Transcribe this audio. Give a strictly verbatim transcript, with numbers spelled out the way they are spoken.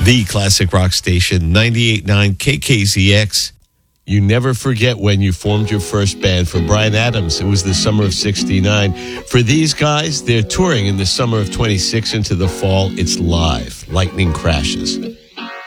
The classic rock station, ninety-eight point nine K K Z X. You never forget when you formed your first band. For Bryan Adams, it was the summer of sixty-nine. For these guys, they're touring in the summer of twenty-six into the fall. It's live. Lightning Crashes.